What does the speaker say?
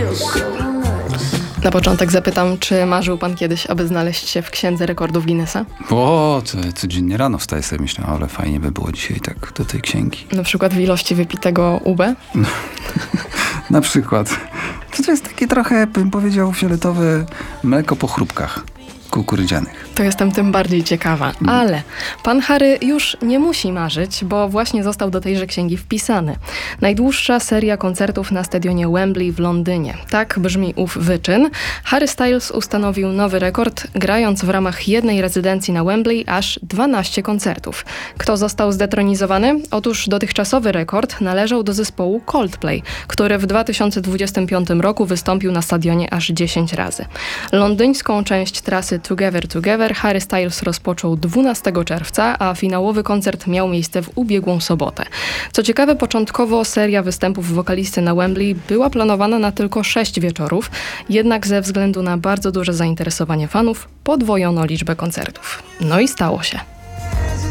Na początek zapytam, czy marzył pan kiedyś, aby znaleźć się w Księdze Rekordów Guinnessa? O, codziennie rano wstaję sobie, myślę, ale fajnie by było dzisiaj tak do tej księgi. Na przykład w ilości wypitego UB? Na przykład. To jest takie trochę, bym powiedział, fioletowe mleko po chrupkach kukurydzianych. To jestem tym bardziej ciekawa. Ale pan Harry już nie musi marzyć, bo właśnie został do tejże księgi wpisany. Najdłuższa seria koncertów na stadionie Wembley w Londynie. Tak brzmi ów wyczyn. Harry Styles ustanowił nowy rekord, grając w ramach jednej rezydencji na Wembley aż 12 koncertów. Kto został zdetronizowany? Otóż dotychczasowy rekord należał do zespołu Coldplay, który w 2025 roku wystąpił na stadionie aż 10 razy. Londyńską część trasy Together Together Harry Styles rozpoczął 12 czerwca, a finałowy koncert miał miejsce w ubiegłą sobotę. Co ciekawe, początkowo seria występów wokalisty na Wembley była planowana na tylko 6 wieczorów, jednak ze względu na bardzo duże zainteresowanie fanów podwojono liczbę koncertów. No i stało się.